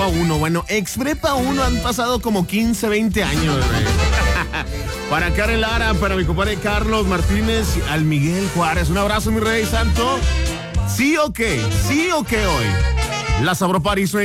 1. Bueno, ex prepa 1 han pasado como 15, 20 años, güey. Para Karen Lara, para mi compadre Carlos Martínez, al Miguel Juárez. Un abrazo, mi rey santo. ¿Sí o qué? ¿Sí o qué hoy? La Sabro París